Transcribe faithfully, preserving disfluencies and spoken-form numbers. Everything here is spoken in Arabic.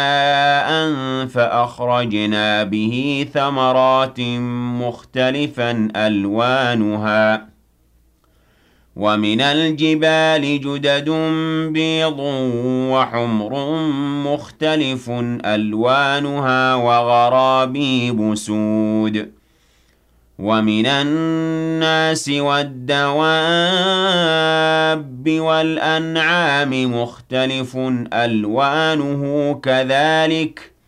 فأخرجنا به ثمرات مختلفا ألوانها ومن الجبال جدد بيض وحمر مختلف ألوانها وغرابيب سود ومن الناس والدواب والأنعام مختلف ألوانه كذلك